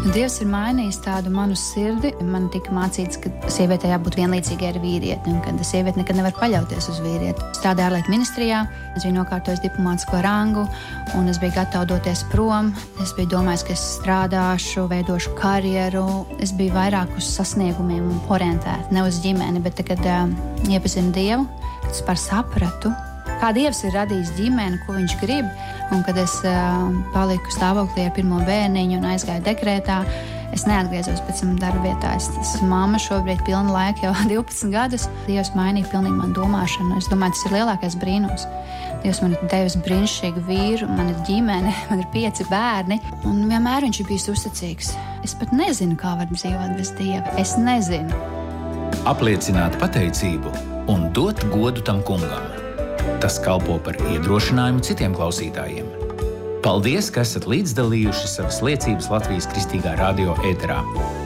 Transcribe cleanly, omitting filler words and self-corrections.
Dievs ir mainījis tādu manu sirdi. Man tika mācīts, ka sievietei jābūt vienlīdzīgai ar vīrieti, un ka sieviete nekad nevar paļauties uz vīrieti. Strādāju ārlietu ministrijā, es biju nokārtojis diplomātisko rangu, un es biju gatava doties prom. Es biju domājis, ka es strādāšu, veidošu karjeru. Es biju vairāk uz sasniegumiem orientēta, ne uz ģimeni, bet kad iepazinu Dievu, kad es sapratu, kā Dievs ir radījis ģimeni, ko viņš grib, un kad es paliku stāvoklī ar pirmo bērniņu un aizgāju dekrētā, es neatgriezos pēc tam darba vietā. Es esmu mamma šobrīd pilna laika jau 12 gadus. Dievs mainīja pilnīgi manu domāšanu. Es domāju, tas ir lielākais brīnums. Dievs man ir devis brīnišķīgu vīru, man ir ģimene, man ir 5 bērni, un vienmēr viņš ir bijis uzticīgs. Es pat nezinu, kā var dzīvot bez Dieva. Es nezinu. Apliecināt pateicību un dot godu tam kungam. Tas kalpo par iedrošinājumu citiem klausītājiem. Paldies, ka esat līdzdalījuši savas liecības Latvijas Kristīgā radio ēterā.